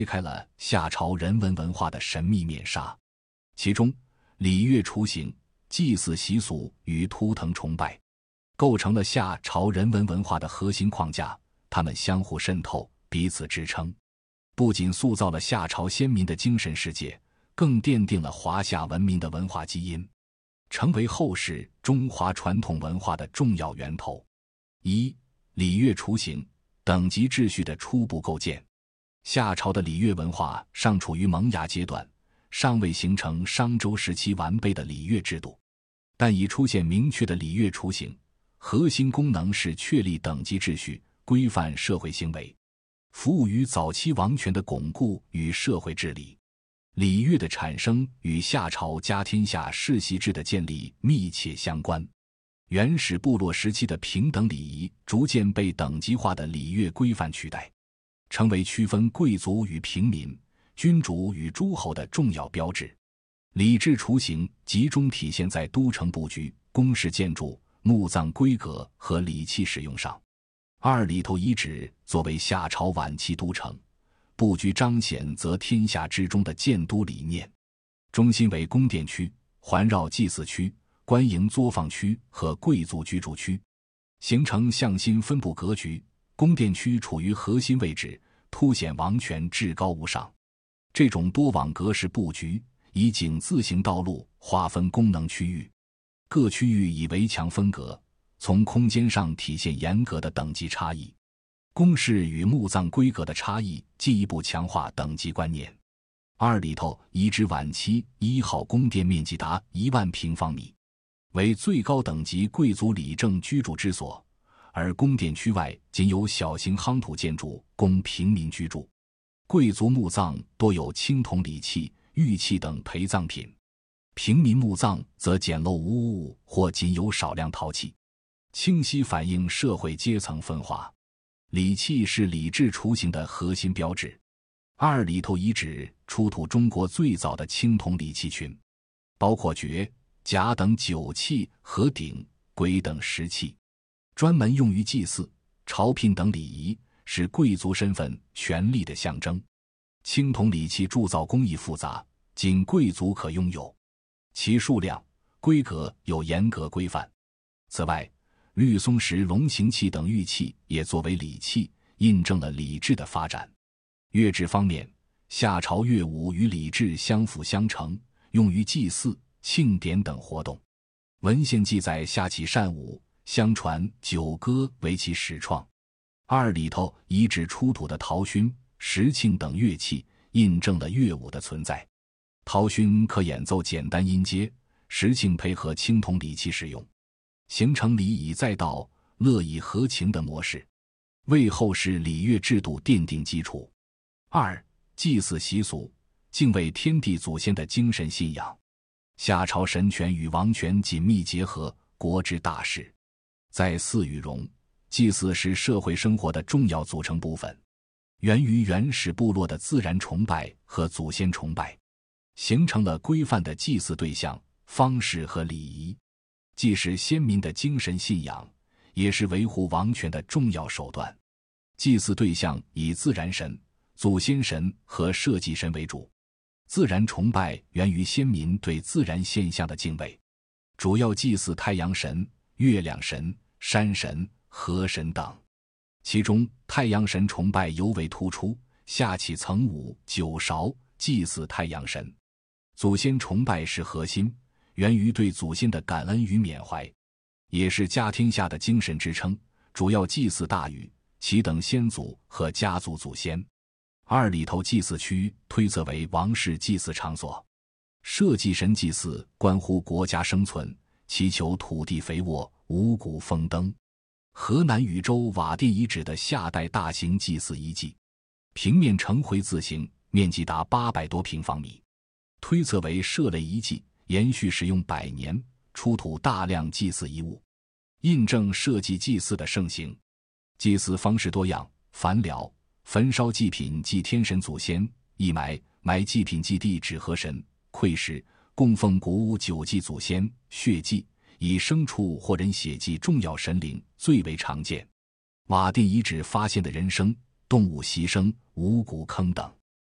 揭开了夏朝人文文化的神秘面纱。其中，礼乐雏形、祭祀习俗与图腾崇拜，构成了夏朝人文文化的核心框架，它们相互渗透，彼此支撑，不仅塑造了夏朝先民的精神世界，更奠定了华夏文明的文化基因，成为后世中华传统文化的重要源头。一、礼乐雏形，等级秩序的初步构建。夏朝的礼乐文化尚处于萌芽阶段，尚未形成商周时期完备的礼乐制度，但已出现明确的礼乐雏形，核心功能是确立等级秩序，规范社会行为，服务于早期王权的巩固与社会治理。礼乐的产生与夏朝家天下世袭制的建立密切相关。原始部落时期的平等礼仪逐渐被等级化的礼乐规范取代，成为区分贵族与平民、君主与诸侯的重要标志。礼制雏形集中体现在都城布局、宫室建筑、墓葬规格和礼器使用上。二里头遗址作为夏朝晚期都城，布局彰显则天下之中的建都理念。中心为宫殿区，环绕祭祀区、官营作坊区和贵族居住区，形成向心分布格局。宫殿区处于核心位置，凸显王权至高无上。这种多网格式布局以井字形道路划分功能区域，各区域以围墙分隔，从空间上体现严格的等级差异。宫室与墓葬规格的差异进一步强化等级观念。二里头遗址晚期1号宫殿面积达1万平方米，为最高等级贵族理政居住之所，而宫殿区外仅有小型夯土建筑供平民居住。贵族墓葬多有青铜礼器、玉器等陪葬品，平民墓葬则简陋无物或仅有少量陶器，清晰反映社会阶层分化。礼器是礼制雏形的核心标志。二里头遗址出土中国最早的青铜礼器群，包括爵、甲等酒器和鼎、簋等食器，专门用于祭祀、朝聘等礼仪，是贵族身份、权力的象征。青铜礼器铸造工艺复杂，仅贵族可拥有，其数量、规格有严格规范。此外，绿松石龙形器等玉器也作为礼器，印证了礼制的发展。乐制方面，夏朝乐舞与礼制相辅相成，用于祭祀、庆典等活动。文献记载夏启善舞，相传九歌为其始创。二里头遗址出土的陶埙、石磬等乐器，印证了乐舞的存在。陶埙可演奏简单音阶，石磬配合青铜礼器使用，形成礼以载道、乐以和情的模式，为后世礼乐制度奠定基础。二、祭祀习俗，敬畏天地祖先的精神信仰。夏朝神权与王权紧密结合，国之大事。在祀与戎，祭祀是社会生活的重要组成部分，源于原始部落的自然崇拜和祖先崇拜，形成了规范的祭祀对象、方式和礼仪，既是先民的精神信仰，也是维护王权的重要手段。祭祀对象以自然神、祖先神和社稷神为主。自然崇拜源于先民对自然现象的敬畏，主要祭祀太阳神、月亮神、山神、河神等。其中太阳神崇拜尤为突出，夏启曾舞九韶祭祀太阳神。祖先崇拜是核心，源于对祖先的感恩与缅怀，也是家天下的精神支撑，主要祭祀大禹、其等先祖和家族祖先。二里头祭祀区推测为王室祭祀场所。社稷神祭祀关乎国家生存，祈求土地肥沃、五谷丰登。河南禹州瓦店遗址的夏代大型祭祀遗迹，平面呈回字形，面积达800多平方米，推测为社类遗迹，延续使用100年，出土大量祭祀遗物，印证社稷祭祀的盛行。祭祀方式多样，凡了、焚烧祭品祭天神祖先，义埋祭品祭地指河神，馈食供奉谷物酒祭祖先，血祭以牲畜或人血祭重要神灵最为常见。瓦店遗址发现的人牲、动物习生、五谷坑等，